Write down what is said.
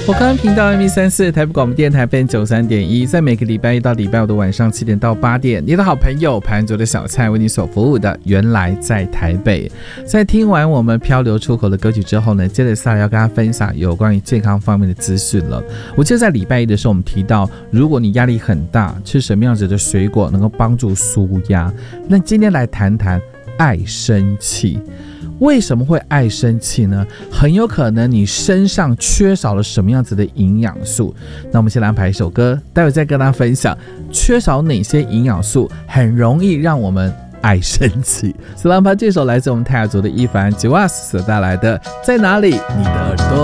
我刚频道 M134 台北广播电台 FM93.1，在每个礼拜一到礼拜五的晚上7点到8点，你的好朋友盘卓的小菜为你所服务的原来在台北。在听完我们漂流出口的歌曲之后呢，接着下来要跟大家分享有关于健康方面的资讯了。我记得在礼拜一的时候我们提到，如果你压力很大，吃什么样子的水果能够帮助舒压。那今天来谈谈爱生气。为什么会爱生气呢？很有可能你身上缺少了什么样子的营养素。那我们先来安排一首歌，待会再跟大家分享缺少哪些营养素很容易让我们爱生气。所以来安排这首来自我们泰雅族的伊凡吉瓦斯所带来的《在哪里你的耳朵》。